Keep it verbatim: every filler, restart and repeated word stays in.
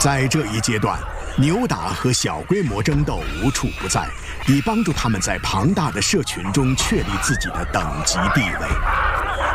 在这一阶段，扭打和小规模争斗无处不在，以帮助他们在庞大的社群中确立自己的等级地位。